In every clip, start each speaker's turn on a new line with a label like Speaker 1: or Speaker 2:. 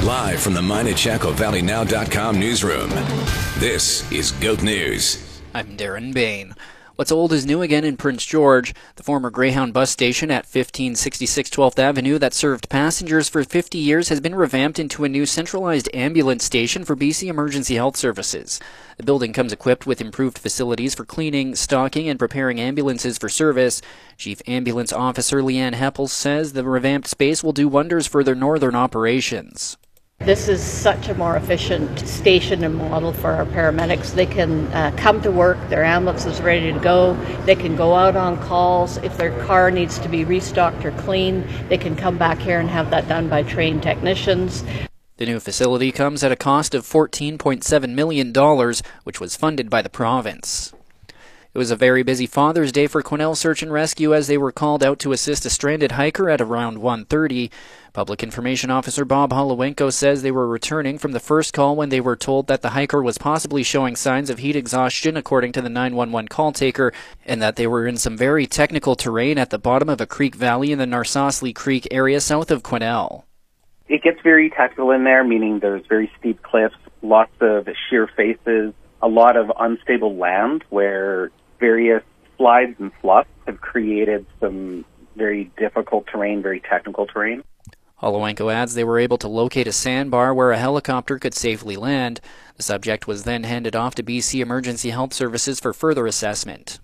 Speaker 1: Live from the Mine at ChacoValleyNow.com newsroom, this is GOAT News.
Speaker 2: I'm Darren Bain. What's old is new again in Prince George. The former Greyhound bus station at 1566 12th Avenue that served passengers for 50 years has been revamped into a new centralized ambulance station for BC Emergency Health Services. The building comes equipped with improved facilities for cleaning, stocking, and preparing ambulances for service. Chief Ambulance Officer Leanne Heppel says the revamped space will do wonders for their northern operations.
Speaker 3: This is such a more efficient station and model for our paramedics. They can come to work, their ambulance is ready to go, they can go out on calls. If their car needs to be restocked or cleaned, they can come back here and have that done by trained technicians.
Speaker 2: The new facility comes at a cost of $14.7 million, which was funded by the province. It was a very busy Father's Day for Quesnel Search and Rescue as they were called out to assist a stranded hiker at around 1:30. Public Information Officer Bob Holowenko says they were returning from the first call when they were told that the hiker was possibly showing signs of heat exhaustion, according to the 911 call taker, and that they were in some very technical terrain at the bottom of a creek valley in the Narsossley Creek area south of Quesnel.
Speaker 4: It gets very technical in there, meaning there's very steep cliffs, lots of sheer faces, a lot of unstable land where various slides and sloughs have created some very difficult terrain, very technical terrain.
Speaker 2: Holowenko adds they were able to locate a sandbar where a helicopter could safely land. The subject was then handed off to BC Emergency Health Services for further assessment.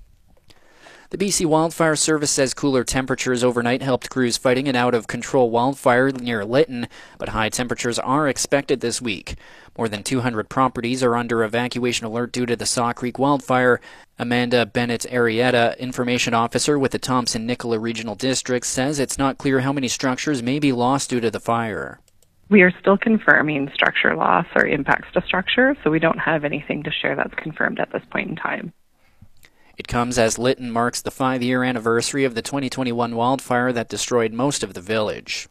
Speaker 2: The BC Wildfire Service says cooler temperatures overnight helped crews fighting an out-of-control wildfire near Lytton, but high temperatures are expected this week. More than 200 properties are under evacuation alert due to the Saw Creek wildfire. Amanda Bennett-Arietta, information officer with the Thompson-Nicola Regional District, says it's not clear how many structures may be lost due to the fire.
Speaker 5: We are still confirming structure loss or impacts to structure, so we don't have anything to share that's confirmed at this point in time.
Speaker 2: It comes as Lytton marks the 5-year anniversary of the 2021 wildfire that destroyed most of the village.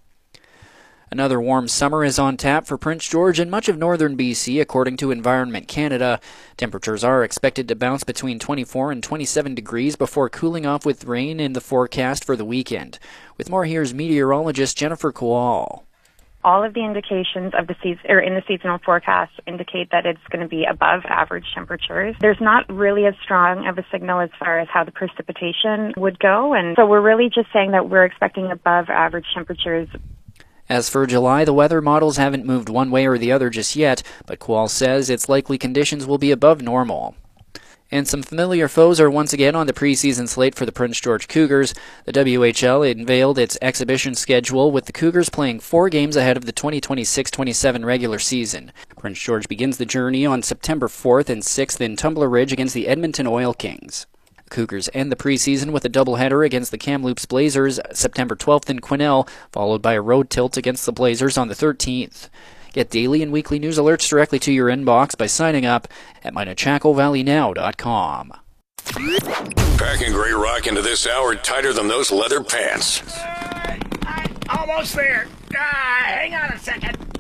Speaker 2: Another warm summer is on tap for Prince George and much of northern BC, according to Environment Canada. Temperatures are expected to bounce between 24 and 27 degrees before cooling off with rain in the forecast for the weekend. With more, here's meteorologist Jennifer Kowal.
Speaker 6: All of the indications of in the seasonal forecast indicate that it's going to be above average temperatures. There's not really as strong of a signal as far as how the precipitation would go, and so we're really just saying that we're expecting above average temperatures.
Speaker 2: As for July, the weather models haven't moved one way or the other just yet, but Kowal says it's likely conditions will be above normal. And some familiar foes are once again on the preseason slate for the Prince George Cougars. The WHL unveiled its exhibition schedule, with the Cougars playing 4 games ahead of the 2026-27 regular season. Prince George begins the journey on September 4th and 6th in Tumbler Ridge against the Edmonton Oil Kings. The Cougars end the preseason with a doubleheader against the Kamloops Blazers September 12th in Quesnel, followed by a road tilt against the Blazers on the 13th. Get daily and weekly news alerts directly to your inbox by signing up at MineChacoValleyNow.com.
Speaker 1: Packing Grey Rock into this hour tighter than those leather pants.
Speaker 7: I'm almost there. Hang on a second.